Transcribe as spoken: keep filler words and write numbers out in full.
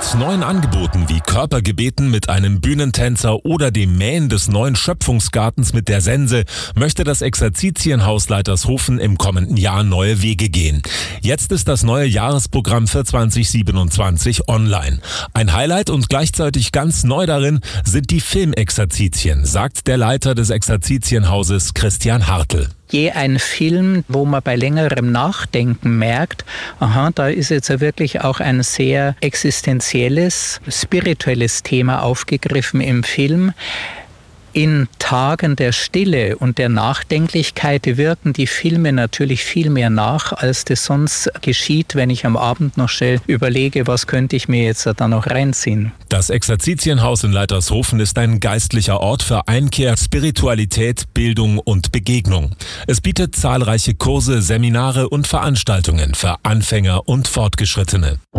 Mit neuen Angeboten wie Körpergebeten mit einem Bühnentänzer oder dem Mähen des neuen Schöpfungsgartens mit der Sense möchte das Exerzitienhaus Leitershofen im kommenden Jahr neue Wege gehen. Jetzt ist das neue Jahresprogramm für zwanzig siebenundzwanzig online. Ein Highlight und gleichzeitig ganz neu darin sind die Filmexerzitien, sagt der Leiter des Exerzitienhauses Christian Hartl. Je ein Film, wo man bei längerem Nachdenken merkt, aha, da ist jetzt ja wirklich auch ein sehr existenzielles, spirituelles Thema aufgegriffen im Film. In Tagen der Stille und der Nachdenklichkeit wirken die Filme natürlich viel mehr nach, als das sonst geschieht, wenn ich am Abend noch schnell überlege, was könnte ich mir jetzt da noch reinziehen. Das Exerzitienhaus in Leitershofen ist ein geistlicher Ort für Einkehr, Spiritualität, Bildung und Begegnung. Es bietet zahlreiche Kurse, Seminare und Veranstaltungen für Anfänger und Fortgeschrittene.